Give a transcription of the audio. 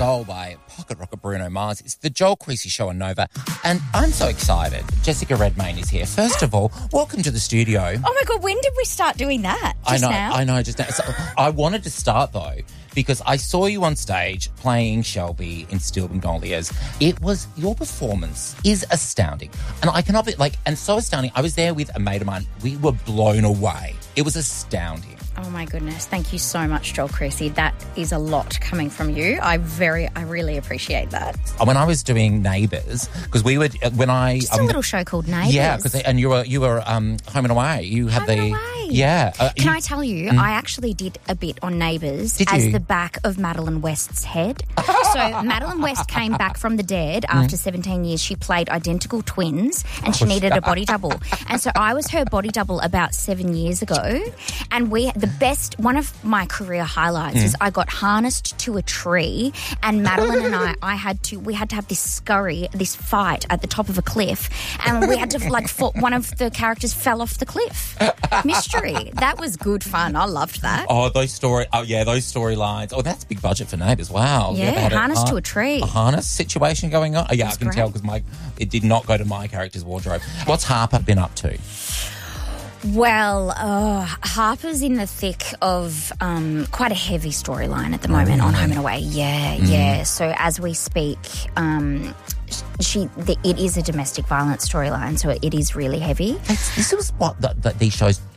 Soul by Pocket Rocket Bruno Mars. It's the Joel Creasy Show on Nova, and I'm so excited. Jessica Redmayne is here. First of all, welcome to the studio. Oh my God, when did we start doing that? Just now? I know, just now. So I wanted to start though, because I saw you on stage playing Shelby in Steel Magnolias. Your performance is astounding. And I cannot be and so astounding. I was there with a mate of mine. We were blown away. It was astounding. Oh my goodness. Thank you so much, Joel Creasy. That is a lot coming from you. I really appreciate that. When I was doing Neighbours, because we were, when I... Just a little show called Neighbours. Yeah, and you were Home and Away. You had Home and Away. Yeah. Can I tell you, I actually did a bit on Neighbours as the back of Madeline West's head. So Madeline West came back from the dead after 17 years. She played identical twins and she needed a body double. And so I was her body double about 7 years ago. And one of my career highlights is I got harnessed to a tree, and Madeline and we had to have this fight at the top of a cliff, and we had to one of the characters fell off the cliff. Mystery. That was good fun. I loved that. Oh, those storylines. Oh, that's big budget for Neighbours. Wow. Yeah, harnessed to a tree. A harness situation going on. Oh, yeah, I can tell because it did not go to my character's wardrobe. What's Harper been up to? Well, Harper's in the thick of quite a heavy storyline at the moment on Home and Away. Yeah. So as we speak, it is a domestic violence storyline, so it is really heavy. This is what these shows